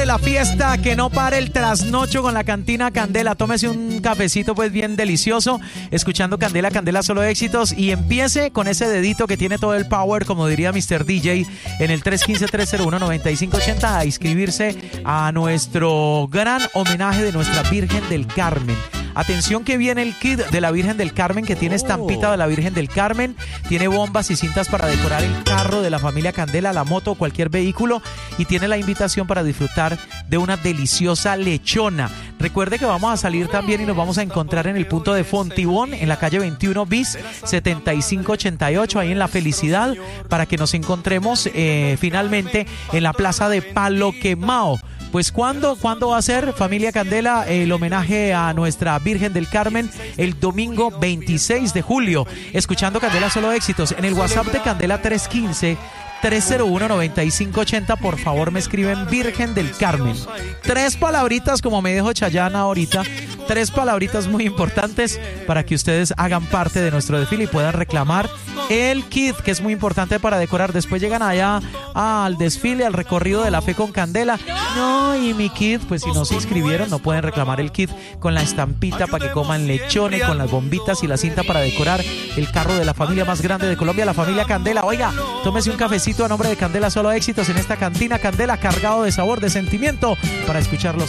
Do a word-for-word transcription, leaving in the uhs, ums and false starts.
la fiesta, que no pare el trasnocho con la cantina Candela. Tómese un cafecito pues bien delicioso, escuchando Candela, Candela solo éxitos, y empiece con ese dedito que tiene todo el power, como diría mister D J, en el tres uno cinco, tres cero uno, nueve cinco ocho cero a inscribirse a nuestro gran homenaje de nuestra Virgen del Carmen. Atención que viene el kit de la Virgen del Carmen, que tiene estampita de la Virgen del Carmen, tiene bombas y cintas para decorar el carro de la familia Candela, la moto o cualquier vehículo, y tiene la invitación para disfrutar de una deliciosa lechona. Recuerde que vamos a salir también y nos vamos a encontrar en el punto de Fontibón, en la calle veintiuno bis setenta y cinco ochenta y ocho, ahí en La Felicidad, para que nos encontremos eh, finalmente en la plaza de Palo Quemao. Pues ¿cuándo, ¿cuándo va a ser, familia Candela, el homenaje a nuestra Virgen del Carmen? El domingo veintiséis de julio, escuchando Candela Solo Éxitos. En el WhatsApp de Candela tres uno cinco, tres cero uno, nueve cinco ocho cero, por favor me escriben Virgen del Carmen. Tres palabritas, como me dijo Chayana ahorita, tres palabritas muy importantes para que ustedes hagan parte de nuestro desfile y puedan reclamar el kit, que es muy importante para decorar. Después llegan allá al desfile, al recorrido de la fe con Candela. No, y mi kit, pues si no se inscribieron, no pueden reclamar el kit con la estampita para que coman lechones, con las bombitas y la cinta para decorar el carro de la familia más grande de Colombia, la familia Candela. Oiga, tómese un cafecito a nombre de Candela Solo Éxitos en esta cantina Candela, cargado de sabor, de sentimiento, para escucharlos.